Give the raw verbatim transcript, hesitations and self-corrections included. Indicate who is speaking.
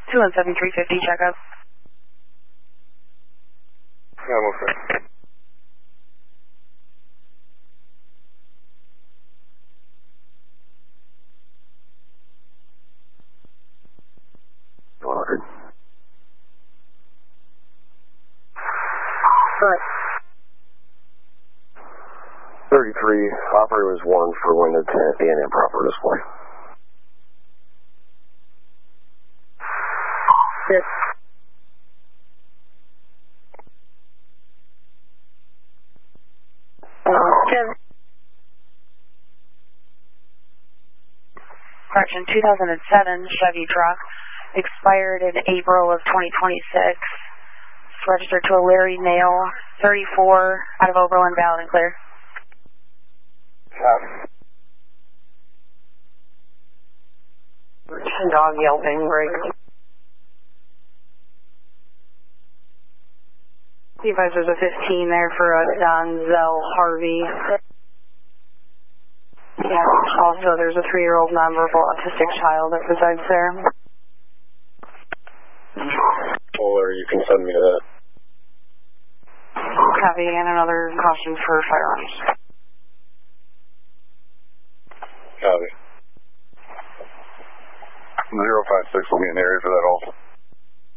Speaker 1: two one seven three fifty, checkup.
Speaker 2: Yeah, I'm okay.
Speaker 3: Ordered.
Speaker 2: Right.
Speaker 3: thirty-three, operator was one for window ten and improper display.
Speaker 2: Yes.
Speaker 1: Jim. Correction, two thousand seven Chevy truck, expired in April of twenty twenty-six. It's registered to a Larry Nail, thirty-four, out of Oberlin, valid and clear.
Speaker 4: Dog yelping, right? See if there's a fifteen there for a Donzel Harvey. Yeah, also there's a three-year-old nonverbal autistic child that resides there.
Speaker 3: Or you can send me that.
Speaker 4: Copy, and another caution for firearms.
Speaker 3: Copy.
Speaker 2: zero five six will be in the area for that also.